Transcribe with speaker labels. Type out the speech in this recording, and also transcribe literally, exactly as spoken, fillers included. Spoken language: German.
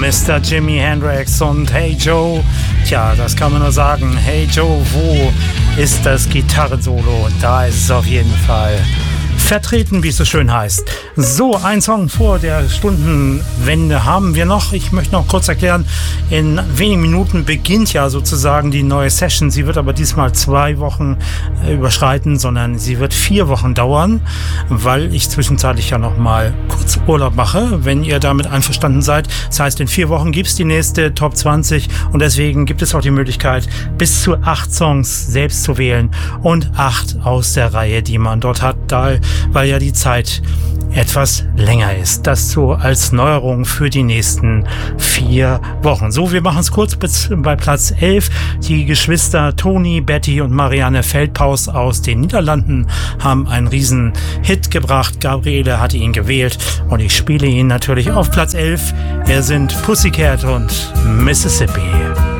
Speaker 1: Mister Jimi Hendrix und Hey Joe. Tja, das kann man nur sagen. Hey Joe, wo ist das Gitarrensolo? Da ist es auf jeden Fall vertreten, wie es so schön heißt. So, ein Song vor der Stundenwende haben wir noch. Ich möchte noch kurz erklären, in wenigen Minuten beginnt ja sozusagen die neue Session. Sie wird aber diesmal zwei Wochen äh, überschreiten, sondern sie wird vier Wochen dauern, weil ich zwischenzeitlich ja noch mal kurz Urlaub mache, wenn ihr damit einverstanden seid. Das heißt, in vier Wochen gibt es die nächste Top zwanzig und deswegen gibt es auch die Möglichkeit, bis zu acht Songs selbst zu wählen und acht aus der Reihe, die man dort hat, da weil ja die Zeit etwas länger ist. Das so als Neuerung für die nächsten vier Wochen. So, wir machen es kurz bis bei Platz elf. Die Geschwister Toni, Betty und Marianne Feldpaus aus den Niederlanden haben einen riesen Hit gebracht. Gabriele hatte ihn gewählt und ich spiele ihn natürlich auf Platz elf. Er sind Pussycat und Mississippi.